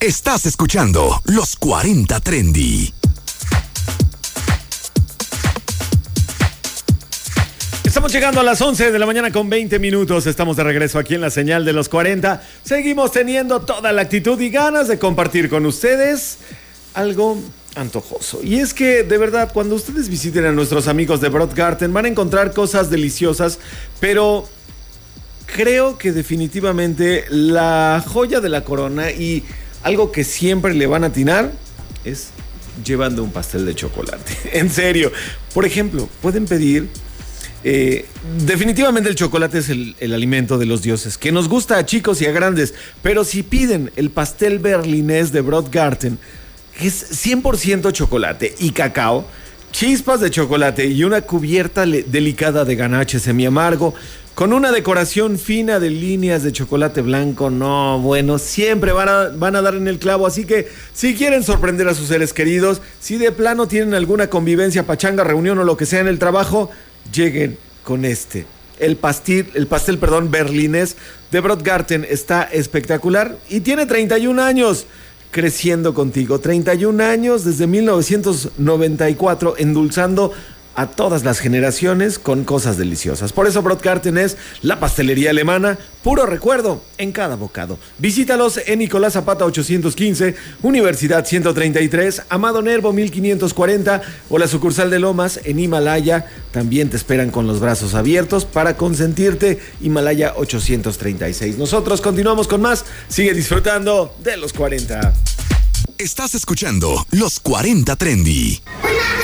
Estás escuchando Los 40 Trendy. Estamos llegando a las 11 de la mañana con 20 minutos. Estamos de regreso aquí en la señal de los 40. Seguimos teniendo toda la actitud y ganas de compartir con ustedes algo antojoso. Y es que, de verdad, cuando ustedes visiten a nuestros amigos de Brotgarten van a encontrar cosas deliciosas, pero creo que definitivamente la joya de la corona y algo que siempre le van a atinar es llevando un pastel de chocolate. En serio. Por ejemplo, pueden pedir... definitivamente el chocolate es el alimento de los dioses, que nos gusta a chicos y a grandes, pero si piden el pastel berlinés de Brotgarten, que es 100% chocolate y cacao, chispas de chocolate y una cubierta delicada de ganache semiamargo, con una decoración fina de líneas de chocolate blanco, no, bueno, siempre van a dar en el clavo. Así que si quieren sorprender a sus seres queridos, si de plano tienen alguna convivencia, pachanga, reunión o lo que sea en el trabajo, lleguen con el pastel berlinés de Brotgarten. Está espectacular y tiene 31 años creciendo contigo. 31 años desde 1994, endulzando a todas las generaciones con cosas deliciosas. Por eso Brotgarten es la pastelería alemana, puro recuerdo en cada bocado. Visítalos en Nicolás Zapata 815, Universidad 133, Amado Nervo 1540 o la sucursal de Lomas en Himalaya. También te esperan con los brazos abiertos para consentirte. Himalaya 836. Nosotros continuamos con más. Sigue disfrutando de los 40. Estás escuchando Los 40 Trendy.